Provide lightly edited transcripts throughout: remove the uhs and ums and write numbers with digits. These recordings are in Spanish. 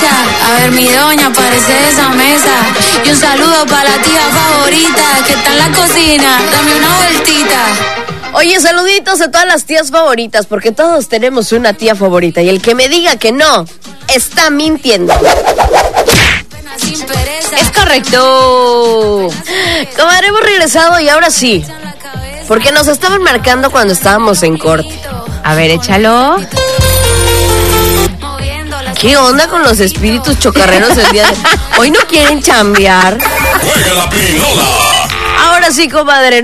fecha. A ver, mi doña, aparece de esa mesa. Y un saludo para la tía favorita que está en la cocina. Dame una vueltita. Oye, saluditos a todas las tías favoritas, porque todos tenemos una tía favorita. Y el que me diga que no, está mintiendo. Es correcto. Comadre, hemos regresado y ahora sí, porque nos estaban marcando cuando estábamos en corte. A ver, échalo. ¿Qué onda con los espíritus chocarreros el día de hoy? ¿No quieren chambear? ¡Juega la pirinola! Ahora sí, comadre,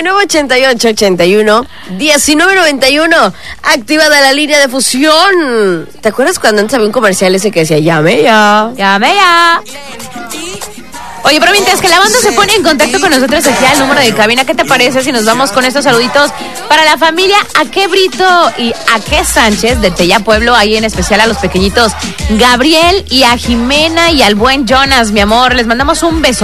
9988-81-1991. Activada la línea de fusión. ¿Te acuerdas cuando antes había un comercial ese que decía llame ya? Llame ya. Oye, pero mientras que la banda se pone en contacto con nosotros aquí al número de cabina, ¿qué te parece si nos vamos con estos saluditos para la familia Aque Brito y Aque Sánchez de Tella Pueblo, ahí en especial a los pequeñitos Gabriel y a Jimena y al buen Jonas, mi amor, les mandamos un beso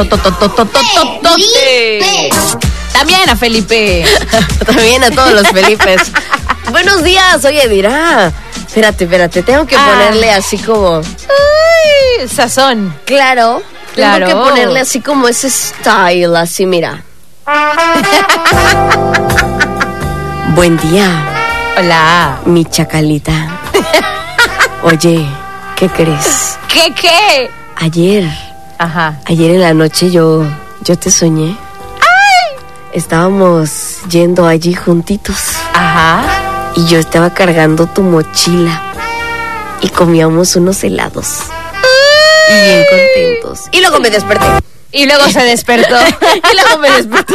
también a Felipe. También a todos los Felipes. Buenos días, oye, dirá. Espérate, tengo que ponerle así como Ay, sazón. Claro. Claro. Tengo que ponerle así como ese style, así, mira. Buen día. Hola. Mi chacalita. Oye, ¿qué crees? ¿Qué? Ayer en la noche yo te soñé. ¡Ay! Estábamos yendo allí juntitos. Ajá. Y yo estaba cargando tu mochila. Y comíamos unos helados. Y bien contentos. Y luego me desperté. Y luego se despertó. Y luego me desperté.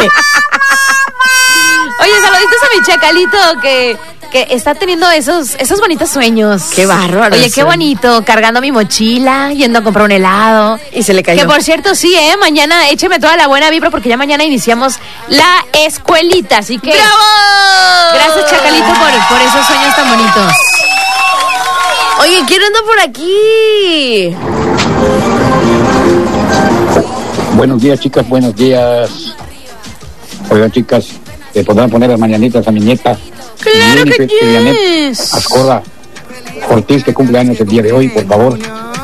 Oye, saluditos a mi chacalito que está teniendo esos bonitos sueños. Qué bárbaro. Oye, qué bonito, cargando mi mochila, yendo a comprar un helado. Y se le cayó. Que por cierto, sí, mañana écheme toda la buena vibra porque ya mañana iniciamos la escuelita, así que... ¡Bravo! Gracias, chacalito, por esos sueños tan bonitos. Oye, ¿quién anda por aquí? Buenos días, chicas, buenos días. Oigan, chicas, ¿le podrán poner las mañanitas a mi nieta? ¡Claro que Jennifer yes! Ascorra Ortiz, que cumple años el día de hoy, por favor.